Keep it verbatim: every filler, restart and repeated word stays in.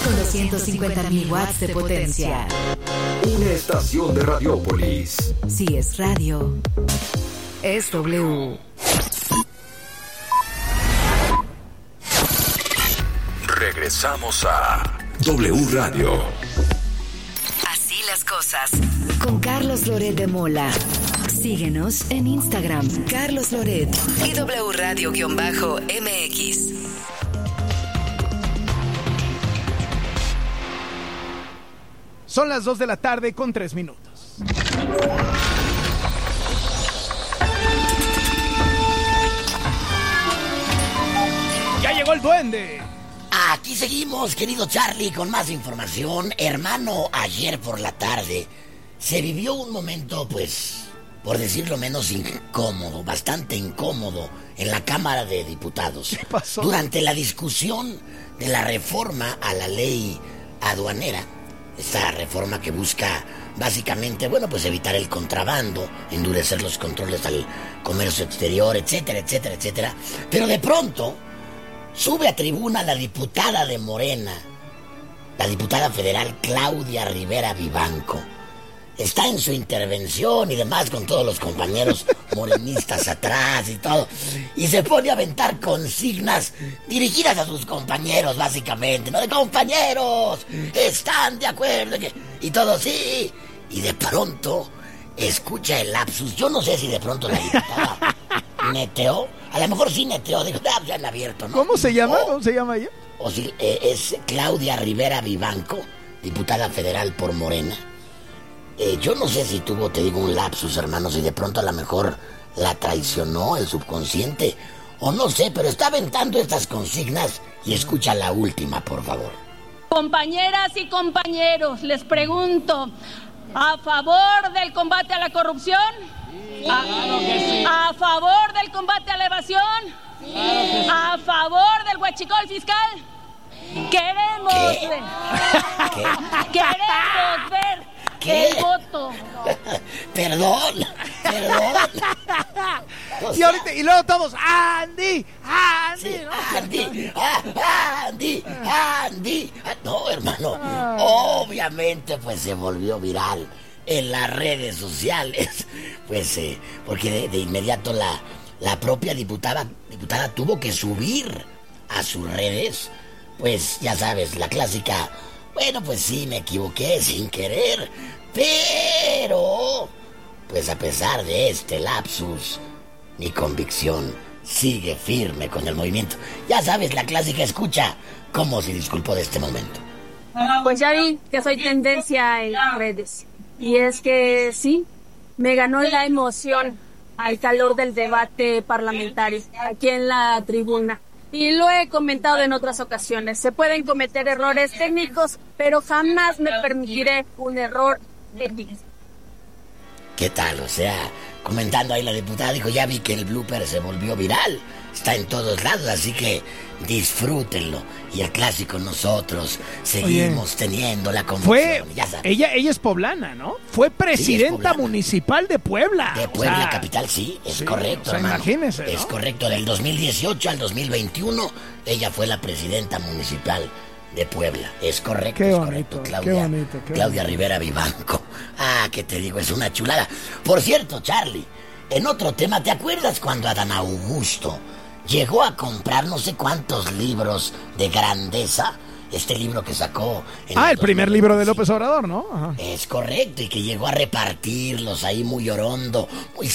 con doscientos cincuenta mil watts de potencia. Una estación de Radiópolis. Si es radio, es W. Regresamos a W Radio. Así las cosas. Con Carlos Loret de Mola. Síguenos en Instagram, Carlos Loret y W Radio-M X. Son las dos de la tarde con tres minutos. ¡Ya llegó el duende! Aquí seguimos, querido Charlie, con más información. Hermano, ayer por la tarde se vivió un momento, pues, por decirlo menos, incómodo, bastante incómodo, en la Cámara de Diputados. ¿Qué pasó? Durante la discusión de la reforma a la ley aduanera, esta reforma que busca básicamente, bueno, pues evitar el contrabando, endurecer los controles al comercio exterior, etcétera, etcétera, etcétera. Pero de pronto sube a tribuna la diputada de Morena, la diputada federal Claudia Rivera Vivanco. Está en su intervención y demás con todos los compañeros morenistas atrás y todo. Y se pone a aventar consignas dirigidas a sus compañeros, básicamente. ¿No? De compañeros, están de acuerdo. Y todo sí. Y de pronto escucha el lapsus. Yo no sé si de pronto la diputada neteó. A lo mejor sí neteó. Dijo, ah, ya han abierto, ¿no? ¿Cómo se llama? O, ¿Cómo se llama ella? O si eh, es Claudia Rivera Vivanco, diputada federal por Morena. Eh, yo no sé si tuvo, te digo, un lapsus, hermanos, y de pronto a lo mejor la traicionó el subconsciente, o no sé, pero está aventando estas consignas y escucha la última, por favor. Compañeras y compañeros, les pregunto, ¿a favor del combate a la corrupción? Sí, a, claro que sí. ¿A favor del combate a la evasión? Sí. Claro que sí. ¿A favor del huachicol fiscal? Queremos ¿Qué? ver. ¿Qué? Queremos ver. ¿Qué? El voto. Perdón, perdón. O Y sea, ahorita, y luego todos, Andy, Andy, sí, ¿no? Andy, ah, Andy, Andy. Ah, no, hermano, obviamente pues se volvió viral en las redes sociales, pues eh, porque de, de inmediato la, la propia diputada, diputada tuvo que subir a sus redes, pues ya sabes, la clásica. Bueno, pues sí, me equivoqué sin querer, pero, pues a pesar de este lapsus, mi convicción sigue firme con el movimiento. Ya sabes, la clásica escucha cómo se disculpó de este momento. Pues ya vi que soy tendencia en las redes. Y es que sí, me ganó la emoción al calor del debate parlamentario aquí en la tribuna. Y lo he comentado en otras ocasiones. Se pueden cometer errores técnicos, pero jamás me permitiré un error ético. ¿Qué tal? O sea, comentando ahí la diputada, dijo, ya vi que el blooper se volvió viral. Está en todos lados, así que disfrútenlo. Y el clásico, nosotros seguimos Oye, teniendo la convicción. Fue, ya sabes. Ella, ella es poblana, ¿no? Fue presidenta sí, municipal de Puebla. De Puebla, o sea, capital, sí, es sí, correcto, o sea, hermano. Imagínese, ¿no? Es correcto, del dos mil dieciocho al dos mil veintiuno, ella fue la presidenta municipal de Puebla. Es correcto, qué es bonito, correcto, Claudia, qué bonito, qué Claudia bonito. Rivera Vivanco. Ah, que te digo, es una chulada. Por cierto, Charlie, en otro tema, ¿te acuerdas cuando Adán Augusto llegó a comprar no sé cuántos libros de grandeza? Este libro que sacó... En ah, el, el primer libro de López Obrador, ¿no? Ajá. Es correcto, y que llegó a repartirlos ahí muy orondo, muy